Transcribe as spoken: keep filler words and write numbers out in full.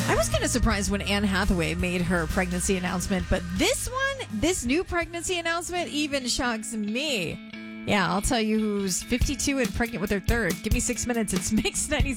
I was kind of surprised when Anne Hathaway made her pregnancy announcement, but this one, this new pregnancy announcement even shocks me. Yeah, I'll tell you who's fifty-two and pregnant with her third. Give me six minutes. It's Mix ninety-seven.